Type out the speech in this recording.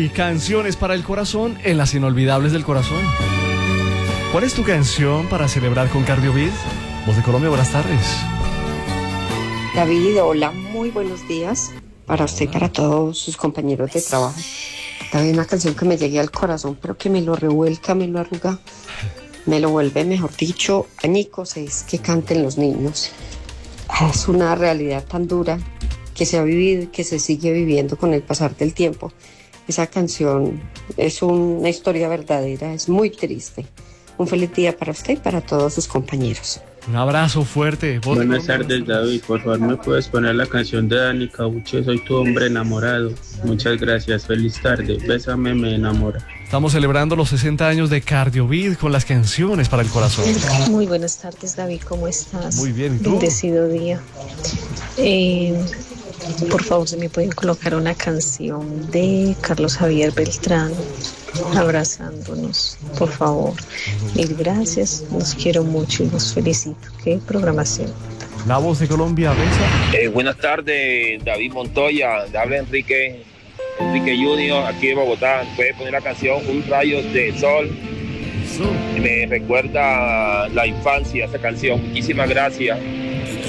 Hoy, canciones para el corazón en las inolvidables del corazón. ¿Cuál es tu canción para celebrar con Cardiovid? Voz de Colombia, buenas tardes. David, hola, muy buenos días para usted y para todos sus compañeros de trabajo. David, una canción que me llegue al corazón, pero que me lo revuelca, me lo arruga, me lo vuelve, mejor dicho, añicos, es que canten los niños. Es una realidad tan dura que se ha vivido y que se sigue viviendo con el pasar del tiempo. Esa canción es una historia verdadera, es muy triste. Un feliz día para usted y para todos sus compañeros. Un abrazo fuerte. Buenas tardes, David. Por favor, ¿me puedes poner la canción de Dani Cauche, Soy tu hombre enamorado? Muchas gracias. Feliz tarde. Bésame, me enamora. Estamos celebrando los 60 años de Cardiovid con las canciones para el corazón. Muy buenas tardes, David. ¿Cómo estás? Muy bien, ¿y tú? Bendecido día. Por favor, ¿se me pueden colocar una canción de Carlos Javier Beltrán? Abrazándonos, por favor. Mil gracias, los quiero mucho y los felicito. Qué programación. La Voz de Colombia, besa. Buenas tardes, David Montoya. Habla Enrique Junior, aquí de Bogotá. Puede poner la canción Un rayo de sol. Me recuerda la infancia esa canción. Muchísimas gracias.